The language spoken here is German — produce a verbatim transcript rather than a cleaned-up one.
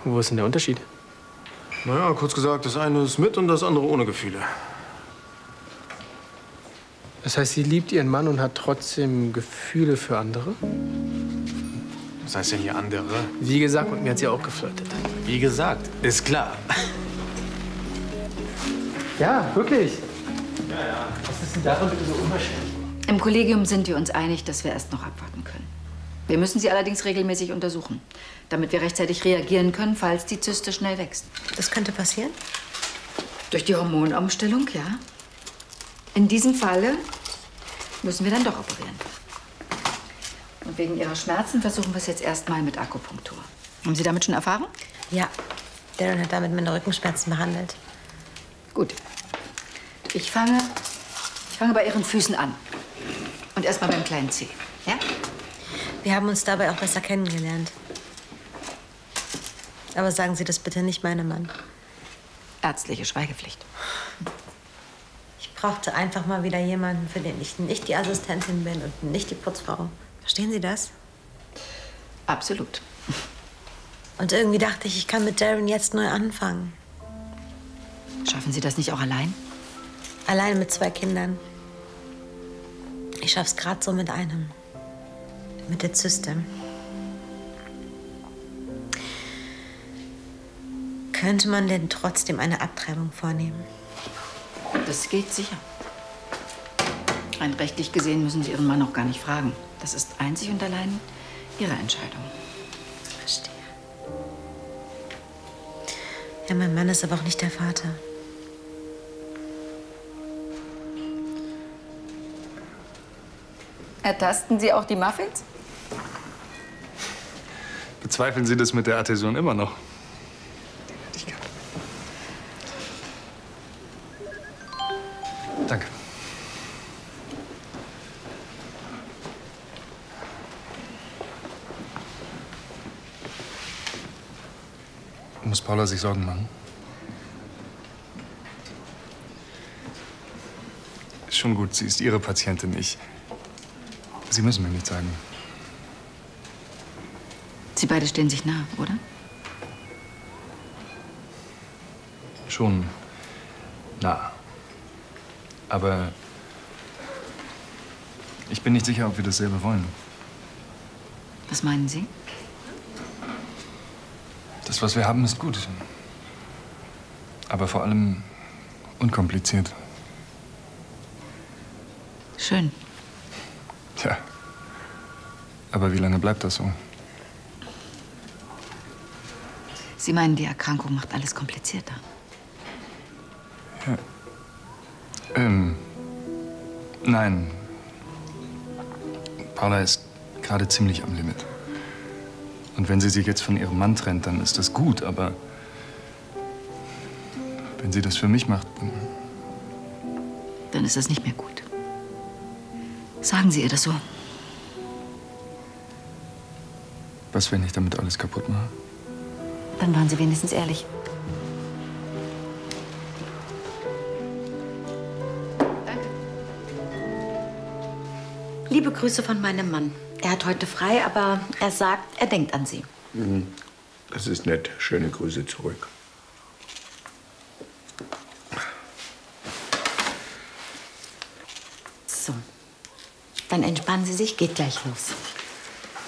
Wo ist denn der Unterschied? Naja, kurz gesagt, das eine ist mit und das andere ohne Gefühle. Das heißt, sie liebt ihren Mann und hat trotzdem Gefühle für andere? Was heißt denn hier andere? Wie gesagt, mit mir hat sie auch geflirtet. Wie gesagt, ist klar. Ja, wirklich. Ja, ja. Was ist denn daran bitte so unwahrscheinlich? Im Kollegium sind wir uns einig, dass wir erst noch abwarten können. Wir müssen sie allerdings regelmäßig untersuchen, damit wir rechtzeitig reagieren können, falls die Zyste schnell wächst. Das könnte passieren? Durch die Hormonumstellung, ja. In diesem Falle müssen wir dann doch operieren. Und wegen Ihrer Schmerzen versuchen wir es jetzt erstmal mit Akupunktur. Haben Sie damit schon Erfahrung? Ja. Darren hat damit meine Rückenschmerzen behandelt. Gut. Ich fange, ich fange bei Ihren Füßen an. Und erstmal beim kleinen Zeh. Ja? Wir haben uns dabei auch besser kennengelernt. Aber sagen Sie das bitte nicht meinem Mann. Ärztliche Schweigepflicht. Ich brauchte einfach mal wieder jemanden, für den ich nicht die Assistentin bin und nicht die Putzfrau. Verstehen Sie das? Absolut. Und irgendwie dachte ich, ich kann mit Darren jetzt neu anfangen. Schaffen Sie das nicht auch allein? Allein mit zwei Kindern. Ich schaff's gerade so mit einem. Mit der Zyste. Könnte man denn trotzdem eine Abtreibung vornehmen? Das geht sicher. Rein rechtlich gesehen müssen Sie Ihren Mann auch gar nicht fragen. Das ist einzig und allein Ihre Entscheidung. Verstehe. Ja, mein Mann ist aber auch nicht der Vater. Ertasten Sie auch die Muffins? Bezweifeln Sie das mit der Adhäsion immer noch? Danke. Muss Paula sich Sorgen machen? Ist schon gut, sie ist Ihre Patientin, ich. Sie müssen mir nichts sagen. Sie beide stehen sich nah, oder? Schon nah. Aber ich bin nicht sicher, ob wir dasselbe wollen. Was meinen Sie? Das, was wir haben, ist gut. Aber vor allem unkompliziert. Schön. Tja. Aber wie lange bleibt das so? Sie meinen, die Erkrankung macht alles komplizierter? Ja. Ähm. Nein. Paula ist gerade ziemlich am Limit. Und wenn sie sich jetzt von ihrem Mann trennt, dann ist das gut, aber wenn sie das für mich macht, dann... Dann ist das nicht mehr gut. Sagen Sie ihr das so. Was, wenn ich damit alles kaputt mache? Dann waren Sie wenigstens ehrlich. Danke. Liebe Grüße von meinem Mann. Er hat heute frei, aber er sagt, er denkt an Sie. Das ist nett. Schöne Grüße zurück. So. Dann entspannen Sie sich, geht gleich los.